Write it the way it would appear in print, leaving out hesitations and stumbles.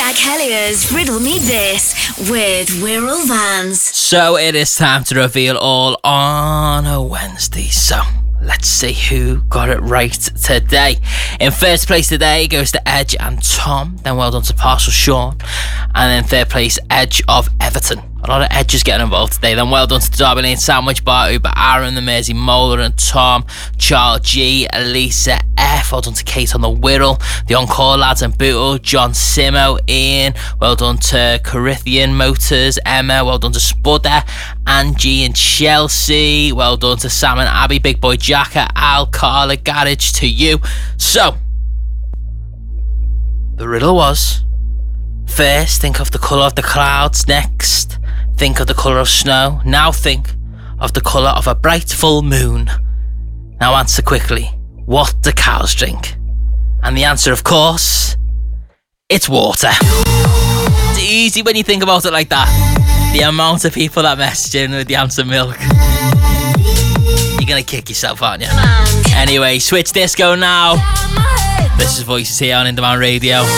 Jack Hellier's Riddle Me This with Wirral Vans. So it is time to reveal all on a Wednesday. So let's see who got it right today. In first place today goes to Edge and Tom. Then well done to Partial Sean. And then third place, Edge of Everton. A lot of Edges getting involved today. Then well done to the Derby Lane Sandwich Bar, Uber Aaron, the Mersey Molar and Tom, Charles G, Elisa F. Well done to Kate on the Wirral, the Encore lads and Bootle, John Simo, Ian. Well done to Corinthian Motors, Emma. Well done to Spudder, Angie and Chelsea. Well done to Sam and Abby, Big Boy Jacker, Al, Carla, Garage, to you. So, the riddle was, first think of the colour of the clouds, next think of the colour of snow, now think of the colour of a bright full moon. Now answer quickly, what do cows drink? And the answer, of course, it's water. It's easy when you think about it like that. The amount of people that message in with the answer milk. You're gonna kick yourself, aren't you? Anyway, switch disco now. This is Voices here on In Demand Radio.